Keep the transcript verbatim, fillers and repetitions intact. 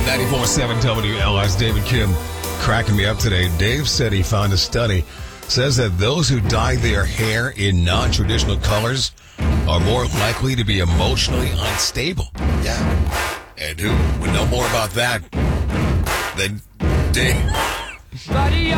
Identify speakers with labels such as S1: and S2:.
S1: ninety-four point seven W L S. David Kim cracking me up today. Dave said he found a study says that those who dye their hair in non-traditional colors are more likely to be emotionally unstable. Yeah. And who would know more about that than Dave?